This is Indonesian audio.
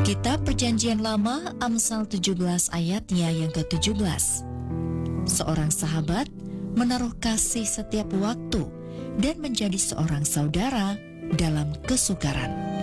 Kitab Perjanjian Lama Amsal 17 ayatnya yang ke-17. Seorang sahabat menaruh kasih setiap waktu dan menjadi seorang saudara dalam kesukaran.